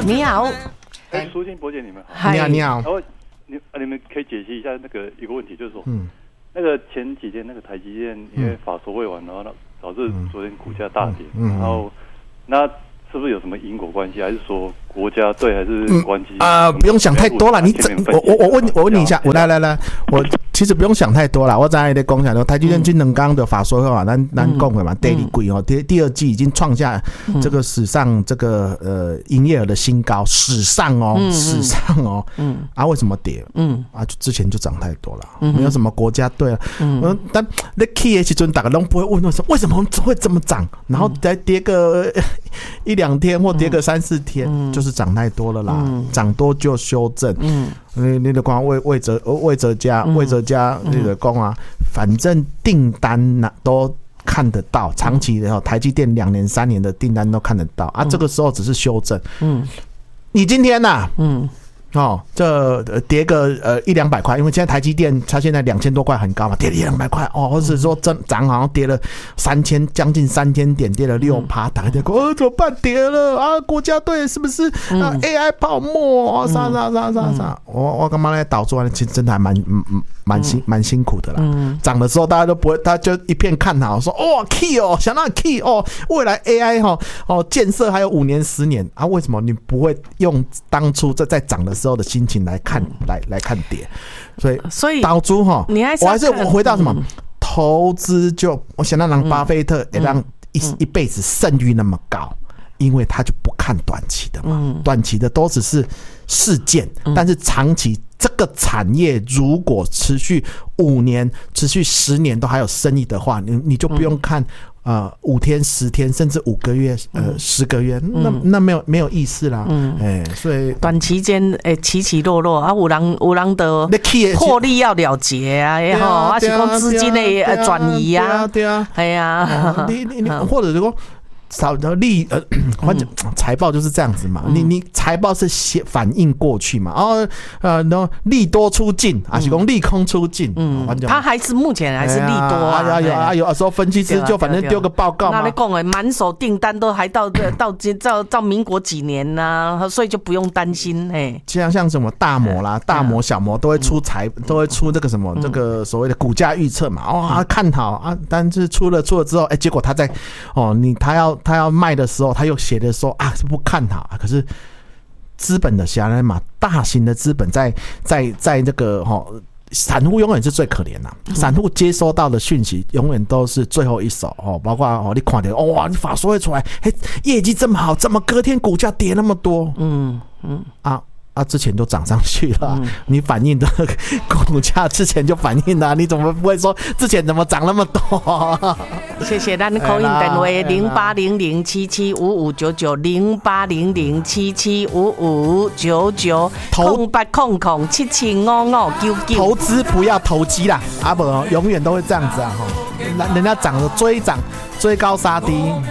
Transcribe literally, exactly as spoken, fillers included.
你好， 哎，苏金伯姐，你们好。 你好，你好。 然后你你们可以解析一下那个一个问题，就是说， 嗯， 那个前几天那个台积电因为法说会完，然后导致昨天股价大跌， 嗯嗯、 然后那是不是有什么因果关系，还是说国家队还是关机？ 啊、嗯呃，不用想太多了。你我我我问我问你一下，我来来来，我其实不用想太多了。我在那里讲讲，台积电今两刚的法说会嘛，咱咱讲的嘛 ，daily 贵哦，第第二季已经创下这个史上这个呃营业额的新高，史上哦，嗯、史上哦，嗯啊，为什么跌？嗯啊，就之前就涨太多了，嗯、没有什么国家队啊。嗯，但那 key 的时阵，大家都不会问为什么为什么会这么涨，然后再跌个一两天或跌个三四天，嗯、就是涨太多了啦，涨、嗯、多就修正。嗯。你你的光魏魏哲魏哲家魏哲家那个讲啊，反正订单呢都看得到，长期的台积电两年三年的订单都看得到啊，这个时候只是修正。嗯，你今天呐、啊，嗯。哦，这跌个呃一两百块，因为现在台积电它现在两千多块很高嘛，跌了一两百块哦，或者说涨涨好像跌了三千，将近三千点，跌了六趴，打开电话，呃，怎么办？跌了啊！国家队是不是啊 ？A I 泡沫啊？啥啥啥啥啥？我我干嘛来导出来？其实真的还蛮嗯嗯蛮辛蛮辛苦的啦。涨的时候大家都不会，大家就一片看好，说哦 key 哦，想到 key 哦，未来 A I 哈哦建设还有五年十年啊？为什么你不会用当初在在涨的时候？时候的心情来看，来来看跌，所以所以导出哈，你还是我还是我回到什么、嗯、投资就我想让让巴菲特也让一、嗯、一辈子胜率那么高，因为他就不看短期的嘛，嗯、短期的都只是事件，嗯、但是长期这个产业如果持续五年、持续十年都还有生意的话，你你就不用看。嗯呃，五天、十天，甚至五个月，呃，嗯、十个月，那那没有没有意思啦。嗯，哎、欸，所以短期间，哎、欸，起起落落啊，有人有人的获利要了结啊，也好，还是讲资金的呃转移啊， 对啊， 哎呀， 哦、你你你，或者是说。少的利呃，反正财报就是这样子嘛。嗯、你你财报是反映过去嘛，然后呃，然后利多出尽，还是讲利空出尽？ 嗯，它还是目前还是利多啊。 啊有啊有啊，时候分析师就反正丢个报告嘛。 那你讲哎，满手订单都还到到到到民国几年呐、啊，所以就不用担心哎。 像像什么大摩啦、大摩、小摩都会出财，都会出这个什么这个所谓的股价预测嘛。哇，看好啊，但是出了出了之后，哎，结果他在哦，你他要。他要卖的时候，他又写的说啊是不看好啊，可是资本的狭隘嘛，大型的资本在在在这个哈、哦，散户永远是最可怜呐、啊，散户接收到的讯息永远都是最后一手哦，包括哦你看到哇，你法说会出来，嘿，业绩这么好，怎么隔天股价跌那么多？嗯嗯啊。啊，之前都涨上去了、啊，嗯、你反映的股价之前就反映了、啊，你怎么不会说之前怎么涨那么多、啊？ 谢谢，咱call in电话零八零零七七五五九九零八零零七七五五九九空八空空七七五五九九。 投资不要投机啦，啊不，永远都会这样子啊！人家涨了追涨，追高杀低。